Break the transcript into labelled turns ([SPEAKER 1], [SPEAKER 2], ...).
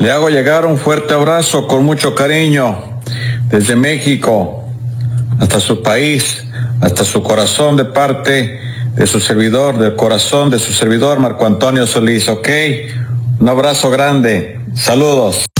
[SPEAKER 1] Le hago llegar un fuerte abrazo con mucho cariño desde México hasta su país, hasta su corazón, de parte de su servidor, del corazón de su servidor Marco Antonio Solís, ¿ok? Un abrazo grande, saludos.